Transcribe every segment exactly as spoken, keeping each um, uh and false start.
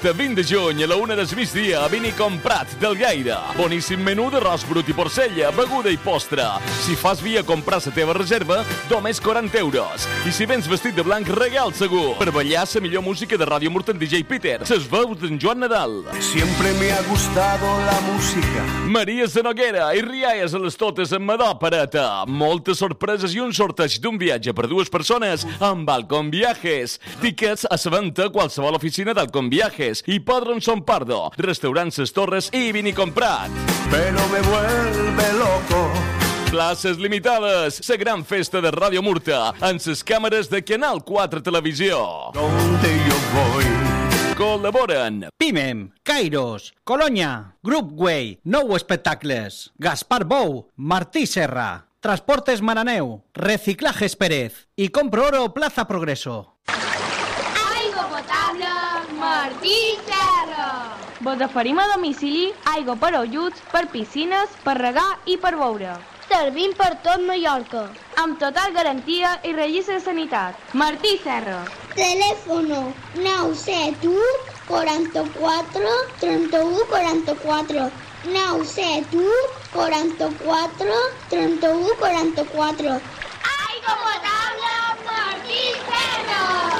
Dissabte vint de juny a la una del migdia a Vinicom Prat del Gaire. Boníssim menú d'arròs brut i porcella, beguda i postre. Si fas via comprar la teva reserva, només quaranta euros. I si vens vestit de blanc, regal segur. Per ballar la millor música de Ràdio Murta amb D J Peter. Ses veus d'en Joan Nadal. Siempre me ha gustado la música. Maria Sanoguera i rialles a les totes amb Madó Pareta. Moltes sorpreses i un sorteig d'un viatge per dues persones amb Alcon Viajes. Tickets a la venda a qualsevol oficina d'Alcon Viajes i Padronson Pardo, Restaurants Ses Torres i Vinicom Prat. Pero me vuelve loco. Places limitades. La gran festa de Ràdio Murta amb les càmeres de Canal quatre Televisió. Donde yo voy. Col·laboren Pimem, Kairos, Colonia, Groupway, Nou Espectacles, Gaspar Bou, Martí Serra, Transportes Maraneu, Reciclajes Pérez i Compro Oro Plaza Progreso. Aigua potable, Martí Serra. Vos oferim a domicili aigua per ulls, per piscines, per regar i per beure. Servim per tot Mallorca. Amb total garantia i registre de sanitat. Martí Serra. Teléfono nou set u quaranta-quatre trenta-u quaranta-quatre. nou set u quaranta-quatre trenta-u quaranta-quatre. Aigua potable, Martí Serra.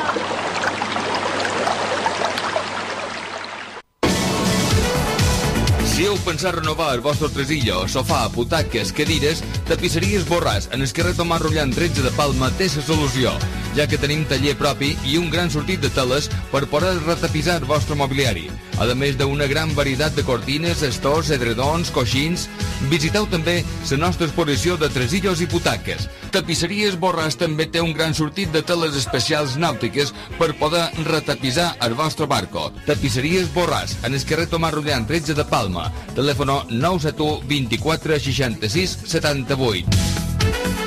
Si heu pensat renovar el vostre tresillo, sofà, butaques, cadires, tapisseries Borràs, en el carrer Tomàs Rullant tretze de Palma té la solució, ja que tenim taller propi i un gran sortit de teles per poder retapisar el vostre mobiliari. A més d'una gran varietat de cortines, estors, edredons, coixins, visiteu també la nostra exposició de tresillos i butaques. Tapisseries Borràs també té un gran sortit de teles especials nàutiques per poder retapisar el vostre barco. Tapisseries Borràs, en el carrer Tomàs Rullant tretze de Palma. Telèfono nou set u vint-i-quatre seixanta-sis setanta-vuit.